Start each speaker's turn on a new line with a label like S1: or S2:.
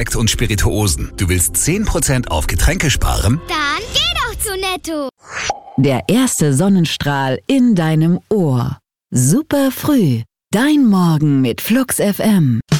S1: Sekt und Spirituosen. Du willst 10% auf Getränke sparen?
S2: Dann geh doch zu Netto.
S3: Der erste Sonnenstrahl in deinem Ohr. Super früh. Dein Morgen mit Flux FM.